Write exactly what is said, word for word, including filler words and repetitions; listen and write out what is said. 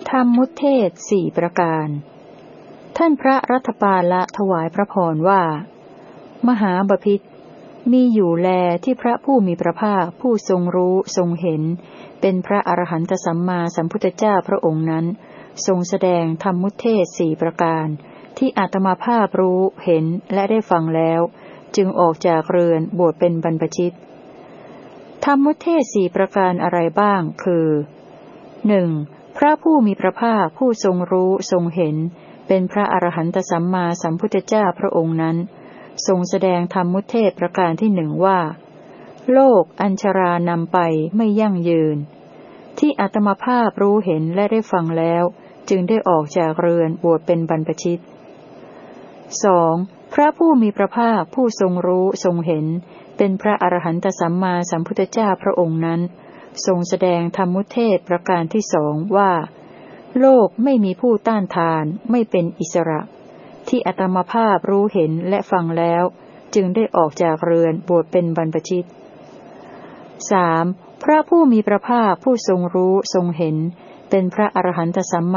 ธรรมมุเทศสี่ประการท่านพระรัฐปาละถวายพระพรว่ามหาบพิตรมีอยู่แลที่พระผู้มีพระภาคผู้ทรงรู้ทรงเห็นเป็นพระอรหันตสัมมาสัมพุทธเจ้าพระองค์นั้นทรงแสดงธรรมมุเทศสี่ประการที่อาตมาภาพรู้เห็นและได้ฟังแล้วจึงออกจากเรือนบวชเป็นบรรพชิตธรรมมุเทศสี่ประการอะไรบ้างคือหนึ่งพระผู้มีพระภาคผู้ทรงรู้ทรงเห็นเป็นพระอรหันตสัมมาสัมพุทธเจ้าพระองค์นั้นทรงแสดงธรรมมุเทศประการที่หนึ่งว่าโลกอัญชรานำไปไม่ยั่งยืนที่อาตมาภาพรู้เห็นและได้ฟังแล้วจึงได้ออกจากเรือนบวชเป็นบรรพชิตสองพระผู้มีพระภาคผู้ทรงรู้ทรงเห็นเป็นพระอรหันตสัมมาสัมพุทธเจ้าพระองค์นั้นทรงแสดงธรรมมุเทศประการที่สองว่าโลกไม่มีผู้ต้านทานไม่เป็นอิสระที่อาตมาภาพรู้เห็นและฟังแล้วจึงได้ออกจากเรือนบวชเป็นบรรพชิตสามพระผู้มีพระภาคผู้ทรงรู้ทรงเห็นเป็นพระอรหันตสัมมา